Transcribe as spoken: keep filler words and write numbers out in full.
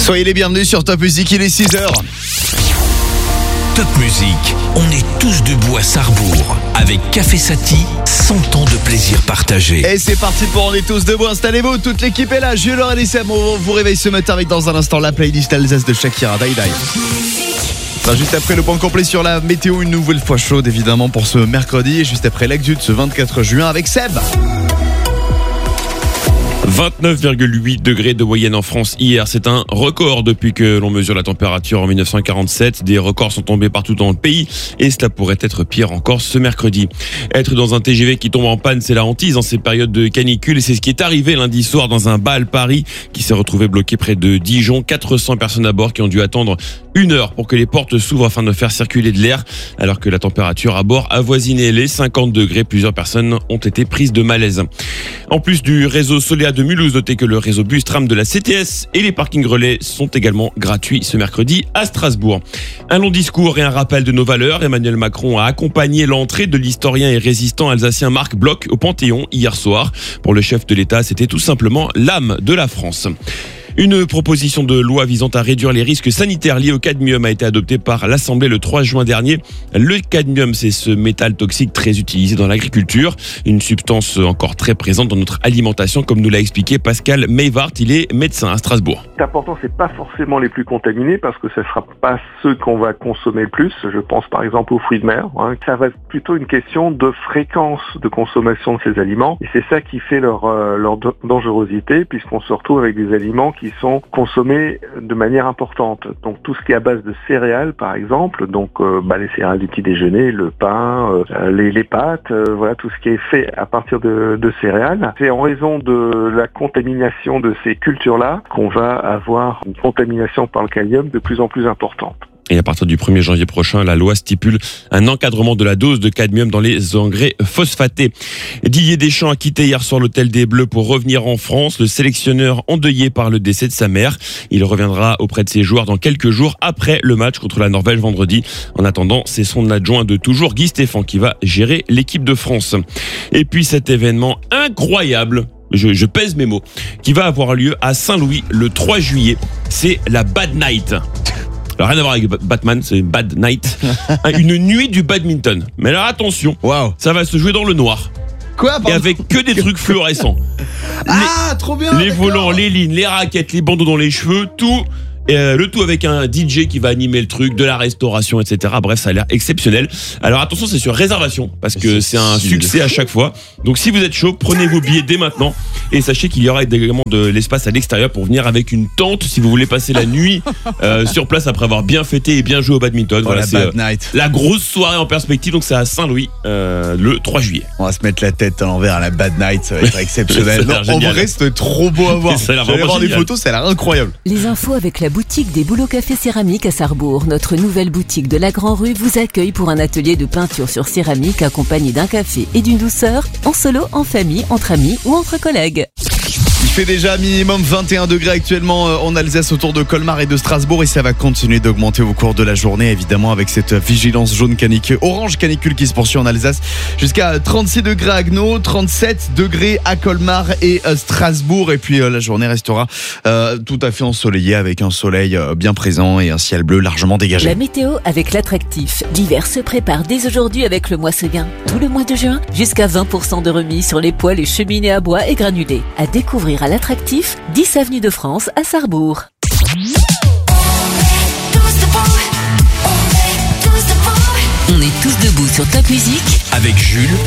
Soyez les bienvenus sur Top Music, il est six heures. Top Music, on est tous debout à Sarrebourg. Avec Café Sati, cent ans de plaisir partagé. Et c'est parti pour On est tous debout, installez-vous, toute l'équipe est là. Jules, Laurent et Sam, on vous réveille ce matin avec dans un instant la playlist Alsace de Shakira, Die Die. Enfin, juste après le point complet sur la météo, une nouvelle fois chaude évidemment pour ce mercredi. Et juste après l'actu de ce vingt-quatre juin avec Seb. vingt-neuf virgule huit degrés de moyenne en France hier, c'est un record depuis que l'on mesure la température en dix-neuf cent quarante-sept. Des records sont tombés partout dans le pays et cela pourrait être pire encore ce mercredi. Être dans un T G V qui tombe en panne, c'est la hantise en ces périodes de canicule et c'est ce qui est arrivé lundi soir dans un bal Paris qui s'est retrouvé bloqué près de Dijon. quatre cents personnes à bord qui ont dû attendre une heure pour que les portes s'ouvrent afin de faire circuler de l'air alors que la température à bord avoisinait les cinquante degrés. Plusieurs personnes ont été prises de malaise. En plus du réseau Solea de Mulhouse, notez que le réseau bus tram de la C T S et les parkings relais sont également gratuits ce mercredi à Strasbourg. Un long discours et un rappel de nos valeurs. Emmanuel Macron a accompagné l'entrée de l'historien et résistant alsacien Marc Bloch au Panthéon hier soir. Pour le chef de l'État, c'était tout simplement l'âme de la France. Une proposition de loi visant à réduire les risques sanitaires liés au cadmium a été adoptée par l'Assemblée le trois juin dernier. Le cadmium, c'est ce métal toxique très utilisé dans l'agriculture, une substance encore très présente dans notre alimentation, comme nous l'a expliqué Pascal Meivart, il est médecin à Strasbourg. L'important, c'est pas forcément les plus contaminés, parce que ce ne sera pas ceux qu'on va consommer le plus. Je pense par exemple aux fruits de mer. Hein. Ça va être plutôt une question de fréquence de consommation de ces aliments, et c'est ça qui fait leur, euh, leur dangerosité, puisqu'on se retrouve avec des aliments qui qui sont consommés de manière importante. Donc tout ce qui est à base de céréales, par exemple, donc euh, bah, les céréales du petit déjeuner, le pain, euh, les, les pâtes, euh, voilà tout ce qui est fait à partir de, de céréales. C'est en raison de la contamination de ces cultures-là qu'on va avoir une contamination par le cadmium de plus en plus importante. Et à partir du premier janvier prochain, la loi stipule un encadrement de la dose de cadmium dans les engrais phosphatés. Didier Deschamps a quitté hier soir l'hôtel des Bleus pour revenir en France. Le sélectionneur endeuillé par le décès de sa mère. Il reviendra auprès de ses joueurs dans quelques jours après le match contre la Norvège vendredi. En attendant, c'est son adjoint de toujours, Guy Stéphane, qui va gérer l'équipe de France. Et puis cet événement incroyable, je, je pèse mes mots, qui va avoir lieu à Saint-Louis le trois juillet. C'est la Bad Night. Alors rien à voir avec Batman, c'est Bad Night. Une nuit du badminton. Mais alors attention, wow. Ça va se jouer dans le noir. Quoi, et avec que des trucs fluorescents. Ah, les, trop bien. Les d'accord. volants, les lignes, les raquettes, les bandeaux dans les cheveux, tout. Et euh, le tout avec un D J qui va animer le truc, de la restauration, et cetera. Bref, ça a l'air exceptionnel. Alors attention, c'est sur réservation parce que c'est, c'est un succès à chaque fois. Donc si vous êtes chaud, prenez vos billets dès maintenant et sachez qu'il y aura également de l'espace à l'extérieur pour venir avec une tente si vous voulez passer la nuit euh, sur place après avoir bien fêté et bien joué au badminton. Oh, voilà, la c'est Bad euh, Night. La grosse soirée en perspective. Donc c'est à Saint-Louis euh, le trois juillet. On va se mettre la tête à l'envers à la Bad Night, ça va être exceptionnel. Ça a l'air Non, en génial. vrai, c'est trop beau à voir. Ça a l'air J'allais vraiment voir des génial. photos, ça a l'air incroyable. Les infos avec la boutique des Boulots Café Céramique à Sarrebourg. Notre nouvelle boutique de la Grand Rue vous accueille pour un atelier de peinture sur céramique accompagné d'un café et d'une douceur, en solo, en famille, entre amis ou entre collègues. Il fait déjà minimum vingt et un degrés actuellement en Alsace autour de Colmar et de Strasbourg et ça va continuer d'augmenter au cours de la journée évidemment avec cette vigilance jaune canicule, orange canicule qui se poursuit en Alsace jusqu'à trente-six degrés à Haguenau, trente-sept degrés à Colmar et Strasbourg et puis euh, la journée restera euh, tout à fait ensoleillée avec un soleil euh, bien présent et un ciel bleu largement dégagé. La météo avec l'attractif. L'hiver se prépare dès aujourd'hui avec le mois Seguin. Tout le mois de juin, jusqu'à vingt pour cent de remise sur les poêles et cheminées à bois et granulés. À découvrir à l'attractif, dix avenue de France à Sarrebourg. On est tous debout sur Top Music avec Jules.